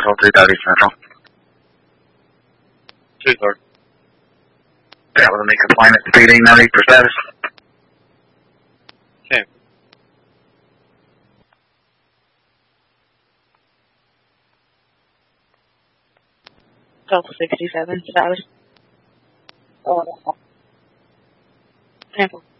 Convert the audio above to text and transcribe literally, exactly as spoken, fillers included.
Central, three thirty Central. two thirty. That was me complaining to P D, no need for status. ten. Delta sixty-seven, status. Tampa.